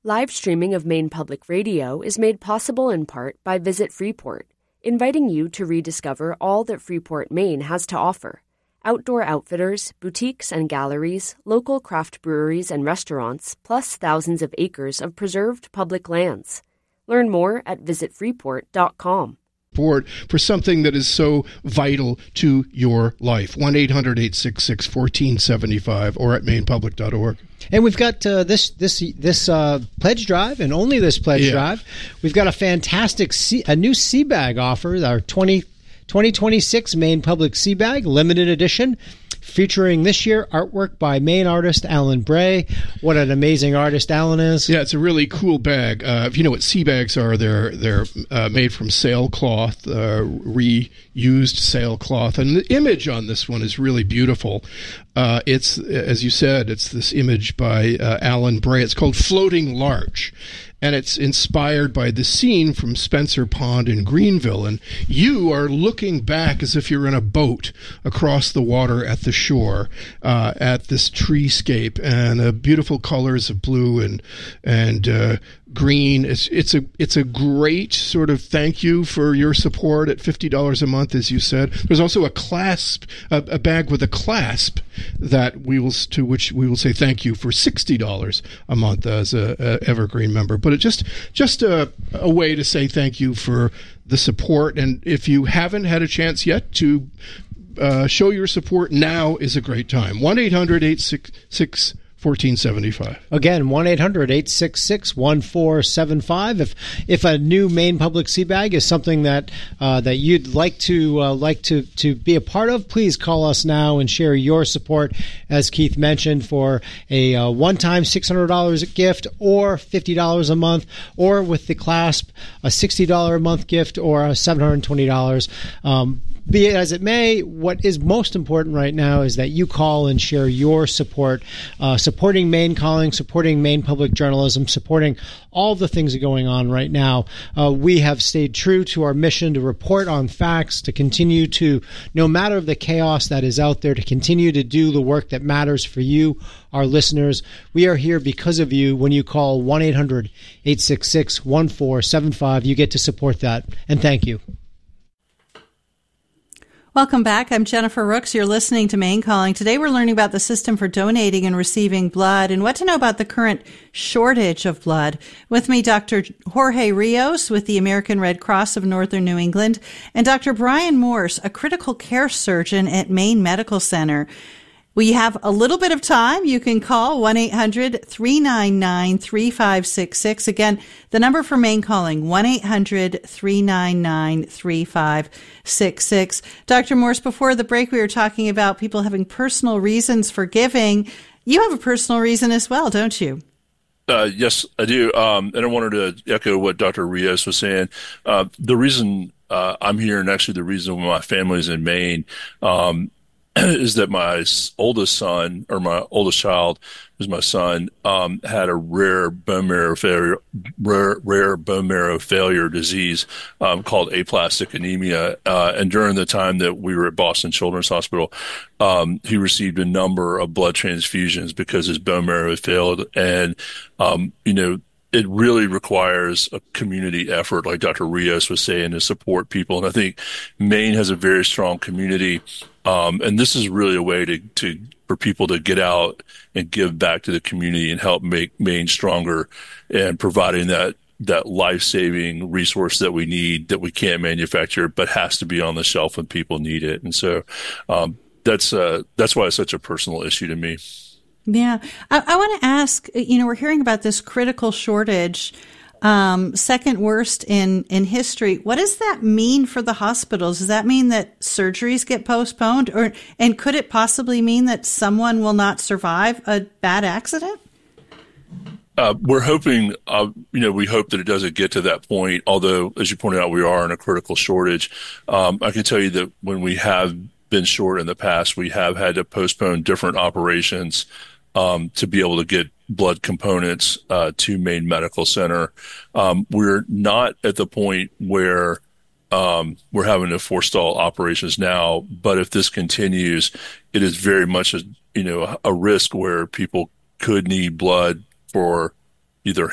Live streaming of Maine Public Radio is made possible in part by Visit Freeport, inviting you to rediscover all that Freeport, Maine has to offer. Outdoor outfitters, boutiques and galleries, local craft breweries and restaurants, plus thousands of acres of preserved public lands. Learn more at visitfreeport.com. For something that is so vital to your life. 1-800-866-1475 or at mainpublic.org. And we've got this pledge drive, and only this pledge drive. We've got a fantastic a new sea bag offer, our 2026 Maine Public Sea Bag Limited Edition, featuring this year artwork by Maine artist Alan Bray. What an amazing artist Alan is. Yeah, it's a really cool bag. If you know what sea bags are, they're made from sailcloth, reused sailcloth. And the image on this one is really beautiful. It's, as you said, it's this image by Alan Bray. It's called Floating Larch. And it's inspired by the scene from Spencer Pond in Greenville. And you are looking back as if you're in a boat across the water at the shore, at this treescape and beautiful colors of blue and green. It's a great sort of thank you for your support at $50 a month, as you said. There's also a clasp, a bag with a clasp to which we will say thank you for $60 a month as a Evergreen member. But it's just a way to say thank you for the support. And if you haven't had a chance yet to show your support, now is a great time. 1-800-866 1475. Again, 1-800-866-1475. If a new Maine Public Sea Bag is something that you'd like to be a part of, please call us now and share your support, as Keith mentioned, for a one-time $600 gift or $50 a month, or with the clasp, a $60 a month gift or $720. Be it as it may, what is most important right now is that you call and share your support, supporting Maine Calling, supporting Maine Public Journalism, supporting all the things that are going on right now. We have stayed true to our mission to report on facts, to continue to, no matter the chaos that is out there, to continue to do the work that matters for you, our listeners. We are here because of you. When you call 1-800-866-1475, you get to support that. And thank you. Welcome back. I'm Jennifer Rooks. You're listening to Maine Calling. Today we're learning about the system for donating and receiving blood and what to know about the current shortage of blood. With me, Dr. Jorge Rios with the American Red Cross of Northern New England and Dr. Brian Morse, a critical care surgeon at Maine Medical Center. We have a little bit of time. You can call 1-800-399-3566. Again, the number for Maine Calling, 1-800-399-3566. Dr. Morse, before the break, we were talking about people having personal reasons for giving. You have a personal reason as well, don't you? Yes, I do. And I wanted to echo what Dr. Rios was saying. The reason I'm here, and actually the reason my family's in Maine, is that my oldest son, or my oldest child, who's my son, had a rare bone marrow failure disease called aplastic anemia. And during the time that we were at Boston Children's Hospital, he received a number of blood transfusions because his bone marrow had failed. And it really requires a community effort, like Dr. Rios was saying, to support people. And I think Maine has a very strong community. And this is really a way for people to get out and give back to the community and help make Maine stronger, and providing that life-saving resource that we need, that we can't manufacture, but has to be on the shelf when people need it. And so that's why it's such a personal issue to me. Yeah. I want to ask, we're hearing about this critical shortage, second worst in history. What does that mean for the hospitals? Does that mean that surgeries get postponed, and could it possibly mean that someone will not survive a bad accident? We're hoping, we hope that it doesn't get to that point. Although, as you pointed out, we are in a critical shortage. I can tell you that when we have been short in the past, we have had to postpone different operations to be able to get blood components to Maine Medical Center. We're not at the point where we're having to forestall operations now, but if this continues, it is very much a risk where people could need blood for either